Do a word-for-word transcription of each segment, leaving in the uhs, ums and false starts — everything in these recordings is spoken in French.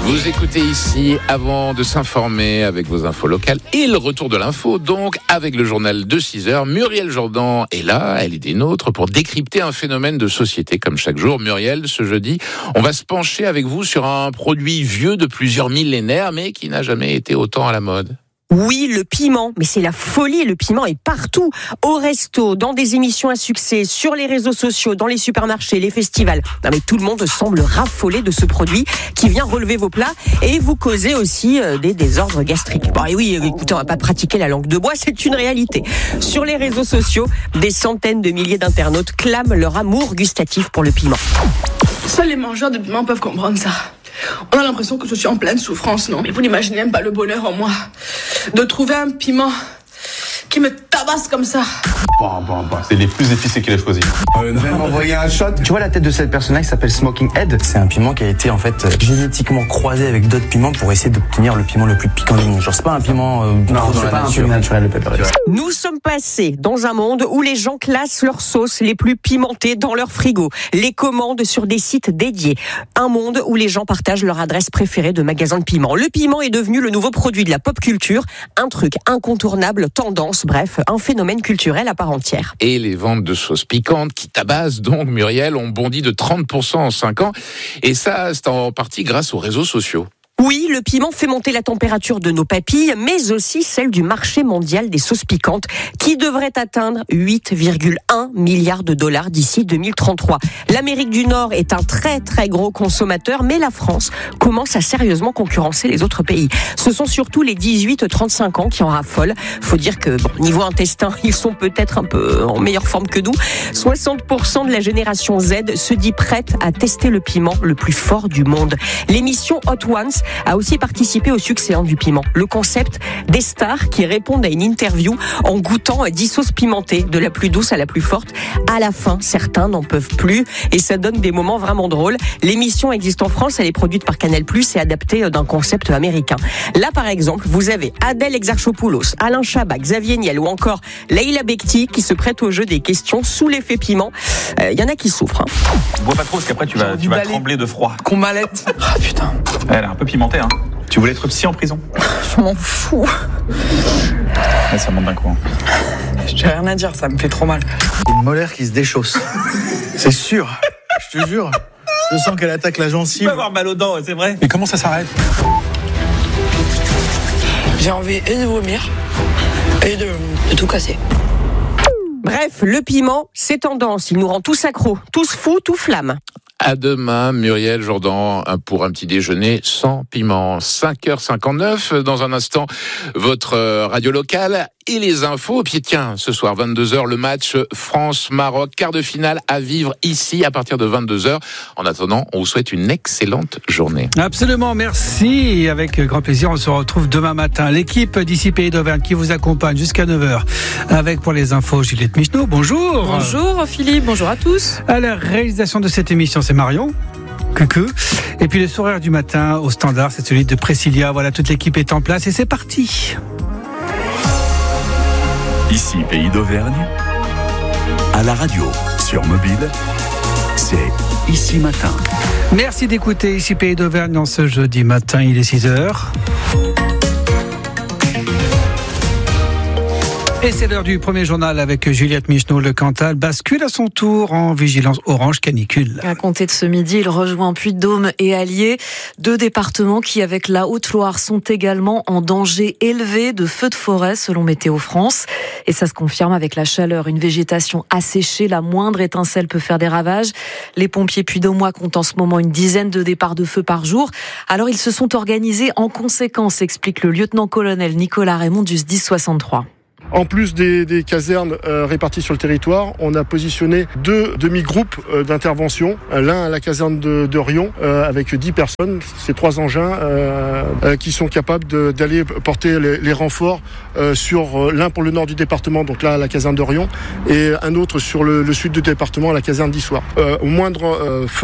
Vous écoutez ici avant de s'informer avec vos infos locales et le retour de l'info, donc avec le journal de six heures. Muriel Jourdan est là, elle est des nôtres pour décrypter un phénomène de société comme chaque jour. Muriel, ce jeudi, on va se pencher avec vous sur un produit vieux de plusieurs millénaires mais qui n'a jamais été autant à la mode. Oui, le piment, mais c'est la folie, le piment est partout, au resto, dans des émissions à succès, sur les réseaux sociaux, dans les supermarchés, les festivals. Non mais tout le monde semble raffoler de ce produit qui vient relever vos plats et vous causer aussi des désordres gastriques. Bon et oui, écoutez, on va pas pratiquer la langue de bois, c'est une réalité. Sur les réseaux sociaux, des centaines de milliers d'internautes clament leur amour gustatif pour le piment. Seuls les mangeurs de piment peuvent comprendre ça. On a l'impression que je suis en pleine souffrance, non? Mais vous n'imaginez même pas le bonheur en moi de trouver un piment qui me tabasse comme ça. Bon, bon, bon, c'est les plus épicés qu'il a choisi. Euh, vous allez m'envoyer un shot. Tu vois la tête de cette personne-là qui s'appelle Smoking Head? C'est un piment qui a été en fait génétiquement croisé avec d'autres piments pour essayer d'obtenir le piment le plus piquant du monde. Genre c'est pas un piment euh, non, c'est pas un piment naturel le pepper. Nous sommes passés dans un monde où les gens classent leurs sauces les plus pimentées dans leur frigo, les commandent sur des sites dédiés. Un monde où les gens partagent leur adresse préférée de magasin de piment. Le piment est devenu le nouveau produit de la pop culture, un truc incontournable, tendance, bref, un phénomène culturel à part entière. Et les ventes de sauces piquantes qui tabassent donc, Muriel, ont bondi de trente pour cent en cinq ans. Et ça, c'est en partie grâce aux réseaux sociaux. Oui, le piment fait monter la température de nos papilles, mais aussi celle du marché mondial des sauces piquantes, qui devrait atteindre huit virgule un milliards de dollars d'ici deux mille trente-trois. L'Amérique du Nord est un très très gros consommateur, mais la France commence à sérieusement concurrencer les autres pays. Ce sont surtout les dix-huit à trente-cinq ans qui en raffolent. Faut dire que, bon, niveau intestin, ils sont peut-être un peu en meilleure forme que nous. soixante pour cent de la génération Z se dit prête à tester le piment le plus fort du monde. L'émission Hot Ones a aussi participé au succès du piment. Le concept des stars qui répondent à une interview en goûtant dix sauces pimentées, de la plus douce à la plus forte. À la fin, certains n'en peuvent plus et ça donne des moments vraiment drôles. L'émission existe en France, elle est produite par Canal plus, et adaptée d'un concept américain. Là, par exemple, vous avez Adèle Exarchopoulos, Alain Chabat, Xavier Niel ou encore Leïla Bekti qui se prête au jeu des questions sous l'effet piment. Il euh, y en a qui souffrent. Hein. Bois pas trop parce qu'après tu vas, tu vas trembler de froid. Qu'on m'allait. Ah putain. Elle est un peu pimentée, hein. Tu voulais être psy en prison? Je m'en fous. Ouais, ça monte d'un coup. Hein. J'ai rien à dire, ça me fait trop mal. Une molaire qui se déchausse. C'est sûr. Je te jure. Je sens qu'elle attaque la gencive. Tu vas avoir mal aux dents, c'est vrai. Mais comment ça s'arrête? J'ai envie et de vomir et de, de tout casser. Bref, le piment, c'est tendance. Il nous rend tous accros, tous fous, tous flammes. À demain, Muriel Jourdan, pour un petit déjeuner sans piment. cinq heures cinquante-neuf, dans un instant, votre radio locale et les infos. Et puis tiens, ce soir, vingt-deux heures, le match France-Maroc, quart de finale à vivre ici à partir de vingt-deux heures. En attendant, on vous souhaite une excellente journée. Absolument, merci. Et avec grand plaisir, on se retrouve demain matin. L'équipe d'ici Pays d'Auvergne qui vous accompagne jusqu'à neuf heures. Avec pour les infos, Juliette Micheneau. Bonjour. Bonjour Philippe, bonjour à tous. À la réalisation de cette émission, c'est Marion. Coucou. Et puis le sourire du matin au standard, c'est celui de Priscilla. Voilà, toute l'équipe est en place et c'est parti. Ici Pays d'Auvergne, à la radio, sur mobile, c'est Ici Matin. Merci d'écouter Ici Pays d'Auvergne dans ce jeudi matin, il est six heures. Et c'est l'heure du premier journal avec Juliette Micheneau. Le Cantal bascule à son tour en vigilance orange canicule. À compter de ce midi, il rejoint Puy-de-Dôme et Allier, deux départements qui, avec la Haute-Loire, sont également en danger élevé de feux de forêt selon Météo France. Et ça se confirme avec la chaleur, une végétation asséchée, la moindre étincelle peut faire des ravages. Les pompiers puy-de-dômois comptent en ce moment une dizaine de départs de feu par jour. Alors ils se sont organisés en conséquence, explique le lieutenant-colonel Nicolas Raymond du S D I S soixante-trois. En plus des, des casernes euh, réparties sur le territoire, on a positionné deux demi-groupes euh, d'intervention. L'un à la caserne de, de Rion euh, avec dix personnes. C'est trois engins euh, euh, qui sont capables de, d'aller porter les, les renforts euh, sur euh, l'un pour le nord du département, donc là à la caserne de Rion, et un autre sur le, le sud du département à la caserne d'Issoire. Euh, au moindre euh, feu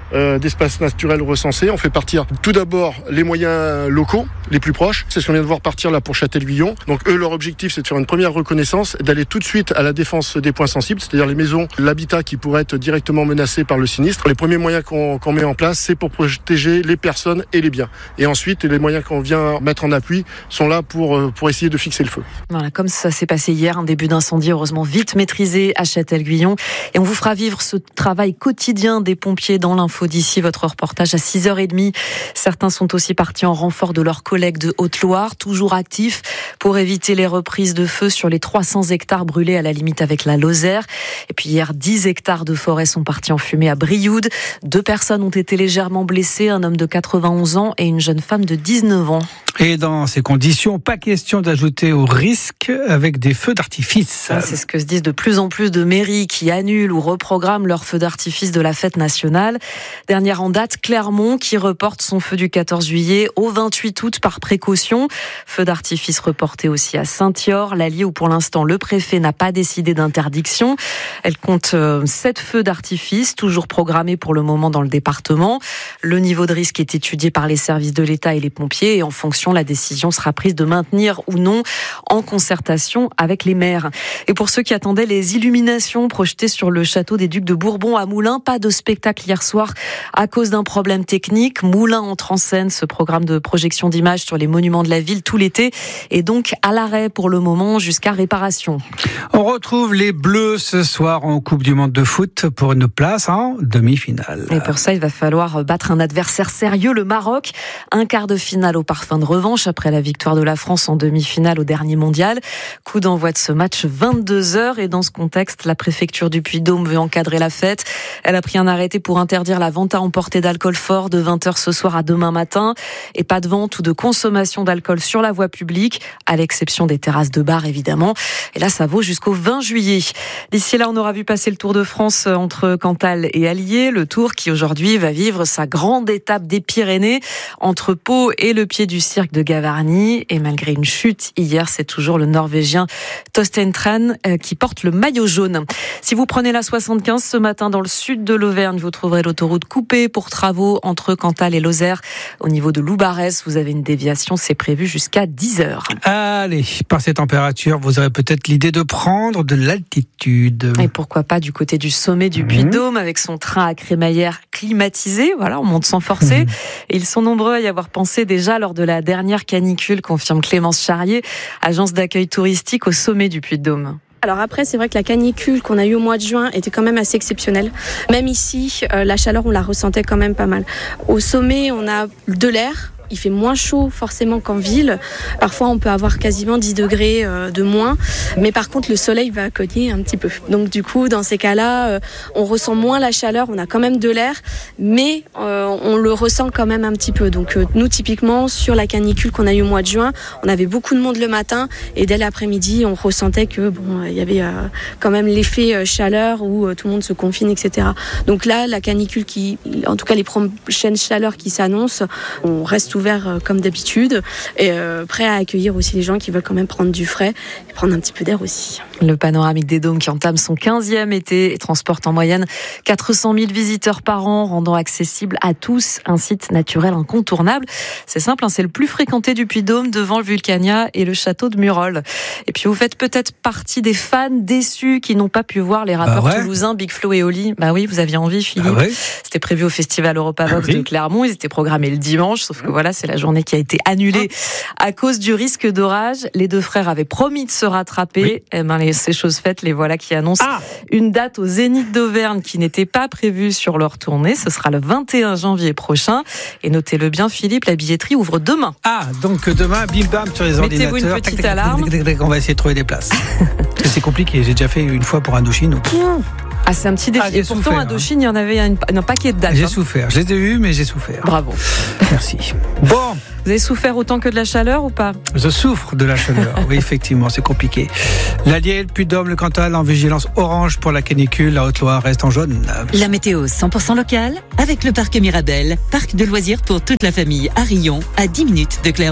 euh, d'espaces naturels recensés. On fait partir tout d'abord les moyens locaux, les plus proches. C'est ce qu'on vient de voir partir là pour Châtel-Guyon. Donc eux, leur objectif, c'est de faire une première reconnaissance, d'aller tout de suite à la défense des points sensibles, c'est-à-dire les maisons, l'habitat qui pourrait être directement menacé par le sinistre. Les premiers moyens qu'on, qu'on met en place, c'est pour protéger les personnes et les biens. Et ensuite, les moyens qu'on vient mettre en appui sont là pour, pour essayer de fixer le feu. Voilà, comme ça s'est passé hier, un début d'incendie heureusement vite maîtrisé à Châtel-Guyon. Et on vous fera vivre ce travail quotidien des pompiers dans l'info d'ici, votre reportage à six heures trente. Certains sont aussi partis en renfort de leurs collègues de Haute-Loire, toujours actifs pour éviter les reprises de feu sur les trois cents hectares brûlés à la limite avec la Lozère. Et puis hier, dix hectares de forêt sont partis en fumée à Brioude. Deux personnes ont été légèrement blessées, un homme de quatre-vingt-onze ans et une jeune femme de dix-neuf ans. Et dans ces conditions, pas question d'ajouter au risque avec des feux d'artifice. Ah, c'est ce que se disent de plus en plus de mairies qui annulent ou reprogramment leurs feux d'artifice de la fête nationale. Dernière en date, Clermont qui reporte son feu du quatorze juillet au vingt-huit août par précaution. Feu d'artifice reporté aussi à Saint-Yor, l'Allier où pour l'instant le préfet n'a pas décidé d'interdiction. Elle compte sept feux d'artifice, toujours programmés pour le moment dans le département. Le niveau de risque est étudié par les services de l'État et les pompiers et en fonction, la décision sera prise de maintenir ou non en concertation avec les maires. Et pour ceux qui attendaient les illuminations projetées sur le château des Ducs de Bourbon à Moulins, pas de spectacle hier soir à cause d'un problème technique. Moulins entre en scène ce programme de projection d'images sur les monuments de la ville tout l'été et donc à l'arrêt pour le moment jusqu'à réparation. On retrouve les Bleus ce soir en Coupe du Monde de foot pour une place en demi-finale. Et pour ça, il va falloir battre un adversaire sérieux, le Maroc. Un quart de finale au parfum de revanche après la victoire de la France en demi-finale au dernier mondial. Coup d'envoi de ce match vingt-deux heures et dans ce contexte, la préfecture du Puy-de-Dôme veut encadrer la fête. Elle a pris un arrêté pour interdire la vente à emporter d'alcool fort de vingt heures ce soir à demain matin et pas de vente ou de consommation d'alcool sur la voie publique, à l'exception des terrasses de bar évidemment. Et là, ça vaut jusqu'au vingt juillet. D'ici là, on aura vu passer le Tour de France entre Cantal et Allier. Le Tour qui aujourd'hui va vivre sa grande étape des Pyrénées entre Pau et le pied du cirque de Gavarnie. Et malgré une chute hier, c'est toujours le Norvégien Torstein Tran qui porte le maillot jaune. Si vous prenez la soixante-quinze ce matin dans le sud de l'Auvergne, vous trouverez l'autoroute coupée pour travaux entre Cantal et Lozère. Au niveau de Loubarès, vous avez une déviation, c'est prévu jusqu'à dix heures. Allez, par ces températures, vous aurez peut-être l'idée de prendre de l'altitude. Et pourquoi pas du côté du sommet du Puy-de-Dôme avec son train à crémaillère climatisé. Voilà, on monte sans forcer. Et ils sont nombreux à y avoir pensé déjà lors de la dernière canicule, confirme Clémence Charrier, agence d'accueil touristique au sommet du Puy-de-Dôme. Alors après, c'est vrai que la canicule qu'on a eue au mois de juin était quand même assez exceptionnelle. Même ici, euh, la chaleur, on la ressentait quand même pas mal. Au sommet, on a de l'air. Il fait moins chaud forcément qu'en ville. Parfois, on peut avoir quasiment dix degrés de moins. Mais par contre, le soleil va cogner un petit peu. Donc du coup, dans ces cas-là, on ressent moins la chaleur. On a quand même de l'air, mais on le ressent quand même un petit peu. Donc nous, typiquement, sur la canicule qu'on a eu au mois de juin, on avait beaucoup de monde le matin. Et dès l'après-midi, on ressentait que bon, il y avait quand même l'effet chaleur où tout le monde se confine, et cetera. Donc là, la canicule qui, en tout cas les prochaines chaleurs qui s'annoncent, on reste ouvert comme d'habitude et euh, prêt à accueillir aussi les gens qui veulent quand même prendre du frais et prendre un petit peu d'air aussi. Le panoramique des Dômes qui entame son quinzième été et transporte en moyenne quatre cent mille visiteurs par an, rendant accessible à tous un site naturel incontournable. C'est simple, hein, c'est le plus fréquenté du Puy-de-Dôme devant le Vulcania et le château de Murol. Et puis vous faites peut-être partie des fans déçus qui n'ont pas pu voir les rappeurs bah ouais. toulousains Big Flo et Oli. Bah oui, vous aviez envie, Philippe. Ah ouais. C'était prévu au Festival Europavox ah oui. de Clermont. Ils étaient programmés le dimanche, sauf que voilà, c'est la journée qui a été annulée à cause du risque d'orage. Les deux frères avaient promis de se rattraper. Oui. Eh ben, les, ces choses faites, les voilà qui annoncent ah. une date au Zénith d'Auvergne qui n'était pas prévue sur leur tournée. Ce sera le vingt et un janvier prochain. Et notez-le bien, Philippe, la billetterie ouvre demain. Ah, donc demain, bim bam sur les Mettez-vous ordinateurs. Mettez-vous une petite alarme. On va essayer de trouver des places. C'est compliqué. J'ai déjà fait une fois pour Indochine. Donc... Ah, c'est un petit défi. Ah, et pourtant, souffert, à Indochine, hein. il y en avait un, un paquet de dates. J'ai hein. souffert. Je les ai eus, mais j'ai souffert. Bravo. Merci. Bon. Vous avez souffert autant que de la chaleur ou pas ? Je souffre de la chaleur. Oui, effectivement, c'est compliqué. L'Allier, le Puy-de-Dôme, le Cantal en vigilance orange pour la canicule. La Haute-Loire reste en jaune. La météo cent pour cent locale avec le parc Mirabel, parc de loisirs pour toute la famille à Rion, à dix minutes de Clermont.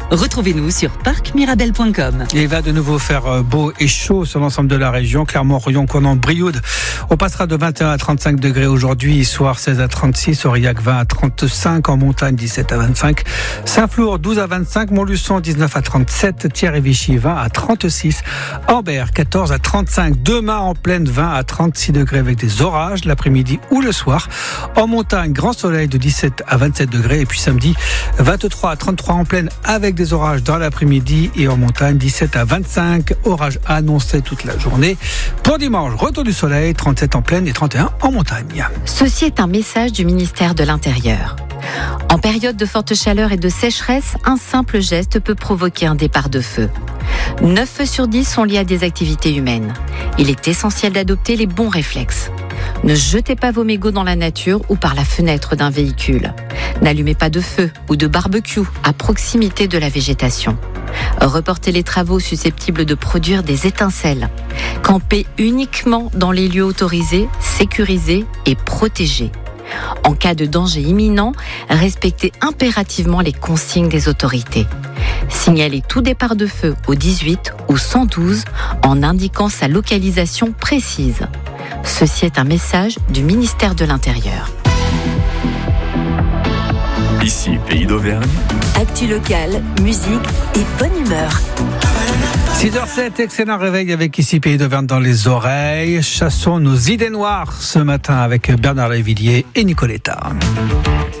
Retrouvez-nous sur parc mirabel point com. Il va de nouveau faire beau et chaud sur l'ensemble de la région. Clermont, Rion, Cournon, Brioude. On passera de vingt et un à trente-cinq degrés aujourd'hui. Soir, seize à trente-six. Aurillac, vingt à trente-cinq. En montagne, dix-sept à vingt-cinq. Saint-Flour, douze à vingt-cinq. Montluçon, dix-neuf à trente-sept. Thiers-et-Vichy, vingt à trente-six. Ambert, quatorze à trente-cinq. Demain, en pleine, vingt à trente-six degrés avec des orages l'après-midi ou le soir. En montagne, grand soleil de dix-sept à vingt-sept degrés. Et puis samedi, vingt-trois à trente-trois en pleine avec des orages dans l'après-midi. Et en montagne, dix-sept à vingt-cinq. Orages annoncés toute la journée. Pour dimanche, retour du soleil, trente-sept en pleine et trente et un en montagne. Ceci est un message du ministère de l'Intérieur. En période de forte chaleur et de sécheresse, un simple geste peut provoquer un départ de feu. neuf feux sur dix sont liés à des activités humaines. Il est essentiel d'adopter les bons réflexes. Ne jetez pas vos mégots dans la nature ou par la fenêtre d'un véhicule. N'allumez pas de feu ou de barbecue à proximité de la végétation. Reportez les travaux susceptibles de produire des étincelles. Campez uniquement dans les lieux autorisés, sécurisés et protégés. En cas de danger imminent, respectez impérativement les consignes des autorités. Signalez tout départ de feu au dix-huit ou cent douze en indiquant sa localisation précise. Ceci est un message du ministère de l'Intérieur. Ici, Pays d'Auvergne. Actu locale, musique et bonne humeur. six heures sept, excellent réveil avec ici Pays d'Auvergne dans les oreilles. Chassons nos idées noires ce matin avec Bernard Lavillier et Nicoletta.